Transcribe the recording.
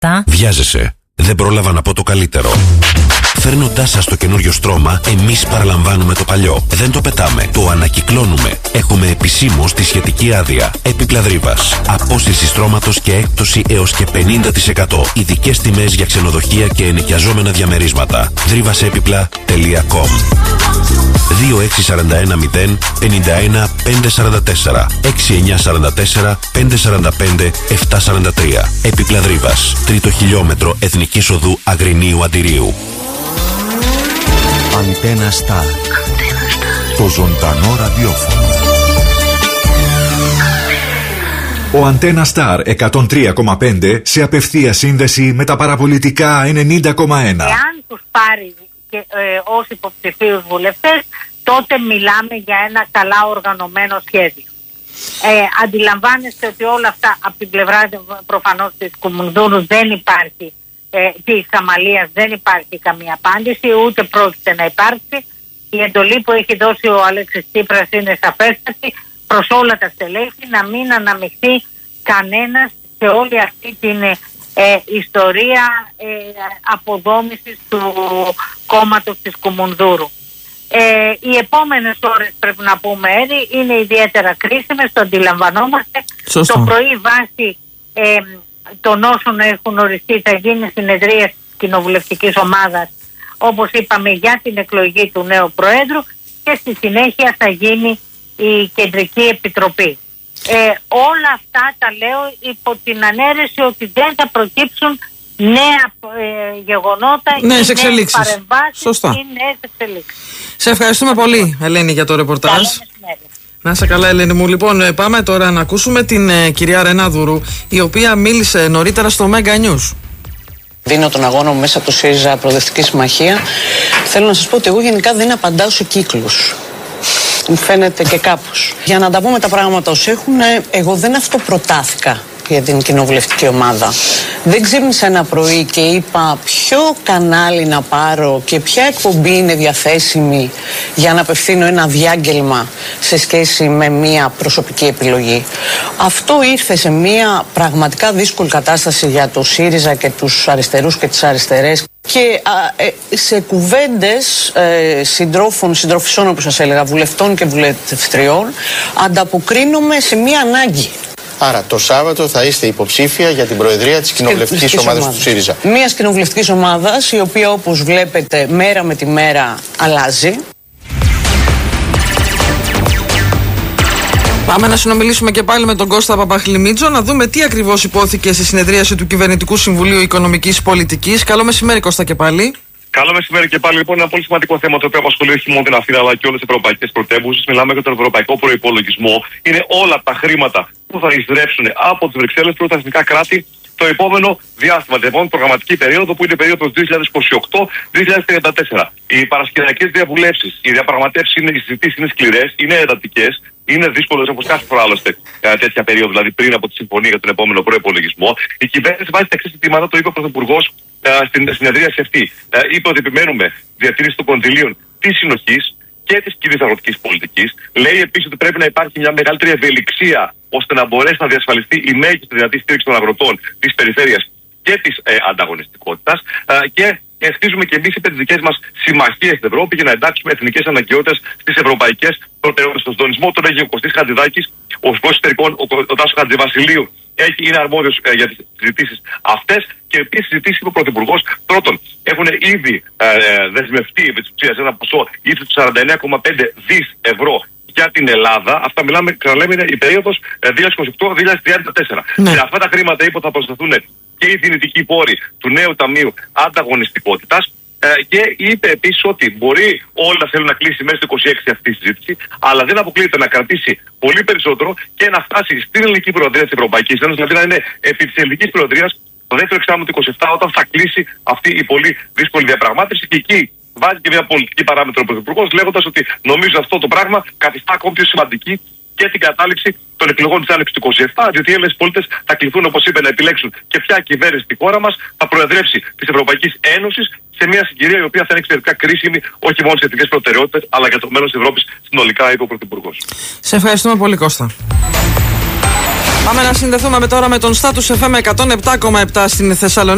Βιάζεσαι. Δεν πρόλαβα να πω το καλύτερο. Φέρνοντάς σας το καινούριο στρώμα, εμείς παραλαμβάνουμε το παλιό. Δεν το πετάμε, το ανακυκλώνουμε. Έχουμε επισήμως τη σχετική άδεια. Έπιπλα Δρύβας. Απόσυρση στρώματος και έκπτωση έως και 50%. Ειδικές τιμές για ξενοδοχεία και ενοικιαζόμενα διαμερίσματα. Δρύβασέπιπλα.com 2641 051 544 6944 545 743. Έπιπλα Δρύβας. Τρίτο χιλιόμετρο Εθνικής Οδού Αγρινίου Αντιρίου. Αντένα Σταρ. Το ζωντανό ραδιόφωνο. Ο Αντένα Σταρ 103,5 σε απευθεία σύνδεση με τα παραπολιτικά 90,1. Εάν τους πάρει ως υποψηφίους βουλευτές, τότε μιλάμε για ένα καλά οργανωμένο σχέδιο. Αντιλαμβάνεστε ότι όλα αυτά από την πλευρά προφανώς της Κουμουνδούρου δεν υπάρχει, της Αμαλίας δεν υπάρχει καμία απάντηση, ούτε πρόκειται να υπάρξει. Η εντολή που έχει δώσει ο Αλέξης Τσίπρας είναι σαφέστατη προς όλα τα στελέχη να μην αναμειχθεί κανένας σε όλη αυτή την ιστορία αποδόμησης του κόμματος της Κουμουνδούρου. Οι επόμενες ώρες, πρέπει να πούμε, είναι ιδιαίτερα κρίσιμες, το αντιλαμβανόμαστε. Σωστό. Το πρωί βάσει των όσων έχουν οριστεί θα γίνει συνεδρία της κοινοβουλευτικής ομάδας, όπως είπαμε, για την εκλογή του νέου Προέδρου, και στη συνέχεια θα γίνει η Κεντρική Επιτροπή. Όλα αυτά τα λέω υπό την ανέρεση ότι δεν θα προκύψουν νέα γεγονότα ή νέες παρεμβάσεις ή νέες εξελίξεις. Σε ευχαριστούμε πολύ, Ελένη, για το ρεπορτάζ. Να είσαι καλά, Ελένη μου. Λοιπόν, πάμε τώρα να ακούσουμε την κυρία Ρενάδουρου, η οποία μίλησε νωρίτερα στο Mega News. Δίνω τον αγώνα μου μέσα από το ΣΥΡΙΖΑ Προοδευτική Συμμαχία. Θέλω να σας πω ότι εγώ γενικά δεν απαντάω σε κύκλους. Μου φαίνεται και κάπως. Για να τα πούμε τα πράγματα ως έχουν, εγώ δεν αυτοπροτάθηκα για την κοινοβουλευτική ομάδα. Δεν ξύπνησα ένα πρωί και είπα ποιο κανάλι να πάρω και ποια εκπομπή είναι διαθέσιμη για να απευθύνω ένα διάγγελμα σε σχέση με μια προσωπική επιλογή. Αυτό ήρθε σε μια πραγματικά δύσκολη κατάσταση για το ΣΥΡΙΖΑ και τους αριστερούς και τις αριστερές. Και σε κουβέντες συντροφισών, όπως σας έλεγα, βουλευτών και βουλευτριών, ανταποκρίνομαι σε μια ανάγκη. Άρα το Σάββατο θα είστε υποψήφια για την προεδρία της κοινοβουλευτικής ομάδας του ΣΥΡΙΖΑ. Μιας κοινοβουλευτικής ομάδας, η οποία όπως βλέπετε μέρα με τη μέρα αλλάζει. Πάμε να συνομιλήσουμε και πάλι με τον Κώστα Παπαχλημίτζο, να δούμε τι ακριβώς υπόθηκε στη συνεδρίαση του Κυβερνητικού Συμβουλίου Οικονομικής Πολιτικής. Καλό μεσημέρι, Κώστα, και πάλι. Καλό μεσημέρι και πάλι. Λοιπόν, ένα πολύ σημαντικό θέμα το οποίο απασχολεί όχι μόνο την Αθήνα αλλά και όλες τις ευρωπαϊκές πρωτεύουσες. Μιλάμε για τον ευρωπαϊκό προϋπολογισμό. Είναι όλα τα χρήματα που θα εισρέψουν από τις Βρυξέλλες προς τα εθνικά κράτη το επόμενο διάστημα, την επόμενη προγραμματική περίοδο, που είναι η περίοδος 2028-2034. Οι παρασκηνιακές διαβουλεύσεις, οι διαπραγματεύσεις, οι συζητήσεις είναι σκληρές, είναι εντατικές. Είναι δύσκολο όπως κάθε φορά άλλωστε τέτοια περίοδο, δηλαδή πριν από τη συμφωνία για τον επόμενο προϋπολογισμό. Η κυβέρνηση βάζει τα εξής ζητήματα, το είπε ο Πρωθυπουργός στην συνεδρίαση αυτή. Είπε ότι επιμένουμε διατήρηση των κονδυλίων της συνοχής και της κοινής αγροτικής πολιτικής. Λέει επίσης ότι πρέπει να υπάρχει μια μεγαλύτερη ευελιξία ώστε να μπορέσει να διασφαλιστεί η μέγιστη δυνατή στήριξη των αγροτών της περιφέρειας και της ανταγωνιστικότητας. Και χτίζουμε και εμείς τις δικές μας συμμαχίες στην Ευρώπη για να εντάξουμε εθνικές αναγκαιότητες στις ευρωπαϊκές προτεραιότητες. Στον συντονισμό τον έχει ο Κωστής Χατζηδάκης, ο Υπουργός Εσωτερικών, ο Τάσος Χατζηβασιλείου είναι αρμόδιος για τις συζητήσεις αυτές. Και επίσης συζητήσεις είπε ο Πρωθυπουργός. Πρώτον, έχουν ήδη δεσμευτεί επί της ουσίας ένα ποσό ύψους του 49,5 δις ευρώ για την Ελλάδα. Αυτά μιλάμε, ξαναλέμε, είναι η περίοδος 2028-2034. Ναι. Σε αυτά τα χρήματα είπε θα προσθεθούν και οι δυνητικοί πόροι του νέου Ταμείου Ανταγωνιστικότητας. Και είπε επίσης ότι μπορεί όλοι να θέλουν να κλείσει μέσα στο 26 αυτή η συζήτηση, αλλά δεν αποκλείεται να κρατήσει πολύ περισσότερο και να φτάσει στην ελληνική προεδρία της Ευρωπαϊκής Ένωσης, δηλαδή να είναι επί της ελληνικής προεδρίας το δεύτερο εξάμηνο του 27, όταν θα κλείσει αυτή η πολύ δύσκολη διαπραγμάτευση. Και εκεί βάζει και μια πολιτική παράμετρο ο Πρωθυπουργός, λέγοντας ότι νομίζω αυτό το πράγμα καθιστά ακόμη πιο σημαντική και την κατάληξη των εκλογών της Άνοιξης του 27, διότι οι Έλληνες πολίτες θα κληθούν, όπως είπε, να επιλέξουν και ποια κυβέρνηση στη χώρα μας θα προεδρεύσει της Ευρωπαϊκής Ένωσης σε μια συγκυρία η οποία θα είναι εξαιρετικά κρίσιμη, όχι μόνο σε εθνικές προτεραιότητες, αλλά για το μέλλον της Ευρώπης συνολικά, είπε ο Πρωθυπουργός. Σε ευχαριστούμε πολύ, Κώστα. Πάμε να συνδεθούμε τώρα με τον Status FM 107,7 στην Θεσσαλονίκη.